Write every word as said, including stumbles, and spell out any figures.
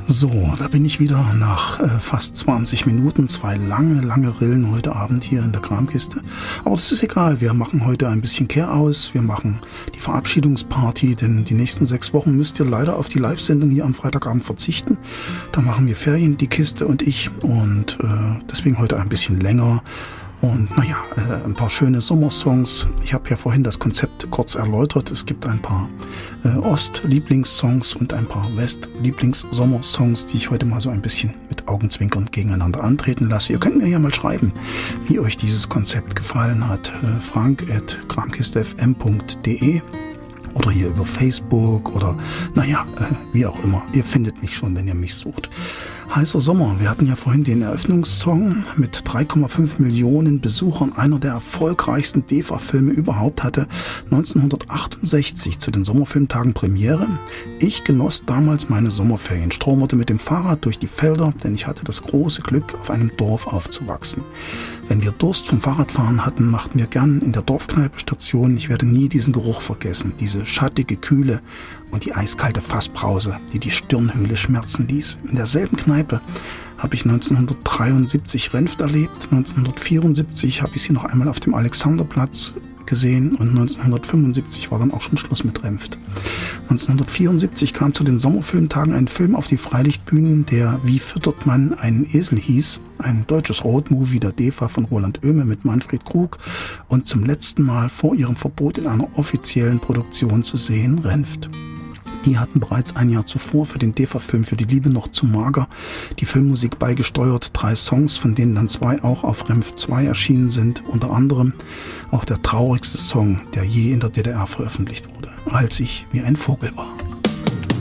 So, da bin ich wieder nach äh, fast zwanzig Minuten. Zwei lange, lange Rillen heute Abend hier in der Kramkiste. Aber das ist egal. Wir machen heute ein bisschen Kehr aus. Wir machen die Verabschiedungsparty, denn die nächsten sechs Wochen müsst ihr leider auf die Live-Sendung hier am Freitagabend verzichten. Da machen wir Ferien, die Kiste und ich. Und äh, deswegen heute ein bisschen länger. Und naja, äh, ein paar schöne Sommersongs. Ich habe ja vorhin das Konzept kurz erläutert. Es gibt ein paar äh, Ost-Lieblingssongs und ein paar West-Lieblings-Sommersongs, die ich heute mal so ein bisschen mit Augenzwinkern gegeneinander antreten lasse. Ihr könnt mir ja mal schreiben, wie euch dieses Konzept gefallen hat. Äh, frank at kramkistefm punkt de oder hier über Facebook oder naja, äh, wie auch immer. Ihr findet mich schon, wenn ihr mich sucht. Heißer Sommer. Wir hatten ja vorhin den Eröffnungssong mit drei Komma fünf Millionen Besuchern. Einer der erfolgreichsten D E F A-Filme überhaupt, hatte neunzehnhundertachtundsechzig zu den Sommerfilmtagen Premiere. Ich genoss damals meine Sommerferien, stromerte mit dem Fahrrad durch die Felder, denn ich hatte das große Glück, auf einem Dorf aufzuwachsen. Wenn wir Durst vom Fahrradfahren hatten, machten wir gern in der Dorfkneipe Station. Ich werde nie diesen Geruch vergessen, diese schattige Kühle und die eiskalte Fassbrause, die die Stirnhöhle schmerzen ließ. In derselben Kneipe habe ich neunzehnhundertdreiundsiebzig Renft erlebt. neunzehnhundertvierundsiebzig habe ich sie noch einmal auf dem Alexanderplatz gesehen und neunzehnhundertfünfundsiebzig war dann auch schon Schluss mit Renft. neunzehnhundertvierundsiebzig kam zu den Sommerfilmtagen ein Film auf die Freilichtbühnen, der Wie füttert man einen Esel hieß. Ein deutsches Roadmovie der D E F A von Roland Oehme mit Manfred Krug und zum letzten Mal vor ihrem Verbot in einer offiziellen Produktion zu sehen, Renft. Die hatten bereits ein Jahr zuvor für den D E F A-Film Für die Liebe noch zu mager die Filmmusik beigesteuert. Drei Songs, von denen dann zwei auch auf Renft zwei erschienen sind. Unter anderem auch der traurigste Song, der je in der D D R veröffentlicht wurde. Als ich wie ein Vogel war.